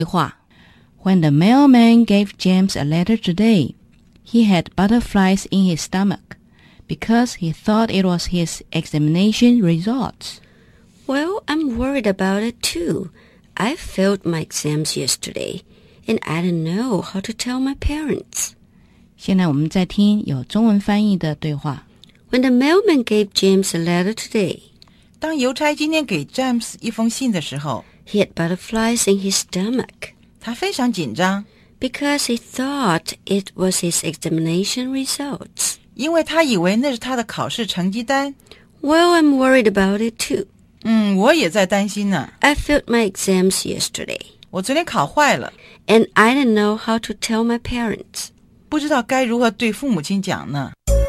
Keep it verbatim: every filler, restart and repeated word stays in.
话 When the mailman gave James a letter today, he had butterflies in his stomach because he thought it was his examination results. Well, I'm worried about it too. I failed my exams yesterday, and I don't know how to tell my parents. 现在我们在听有中文翻译的对话。 When the mailman gave James a letter today, 当邮差今天给詹姆斯一封信的时候， he had butterflies in his stomach. 他非常紧张， Because he thought it was his examination results. 因为他以为那是他的考试成绩单。 Well, I'm worried about it too. 嗯，我也在担心呢。 I failed my exams yesterday, 我昨天考坏了， and I don't know how to tell my parents. 不知道该如何对父母亲讲呢。